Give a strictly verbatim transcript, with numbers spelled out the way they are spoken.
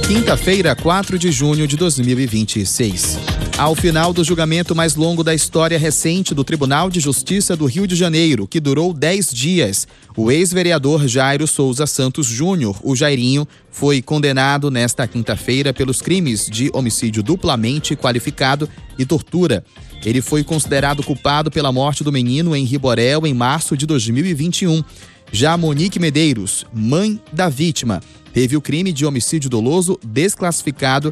Quinta-feira, quatro de junho de dois mil e vinte e seis. Ao final do julgamento mais longo da história recente do Tribunal de Justiça do Rio de Janeiro, que durou dez dias, o ex-vereador Jairo Souza Santos Júnior, o Jairinho, foi condenado nesta quinta-feira pelos crimes de homicídio duplamente qualificado e tortura. Ele foi considerado culpado pela morte do menino em Riborel em março de dois mil e vinte e um. Já Monique Medeiros, mãe da vítima, teve o crime de homicídio doloso desclassificado